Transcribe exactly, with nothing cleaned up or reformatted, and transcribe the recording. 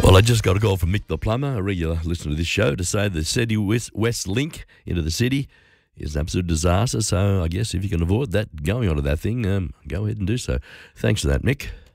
Well, I just got a call from Mick the plumber, a regular listener to this show, to say the City West, West link into the city is an absolute disaster. So I guess if you can avoid that going onto that thing, um, go ahead and do so. Thanks for that, Mick.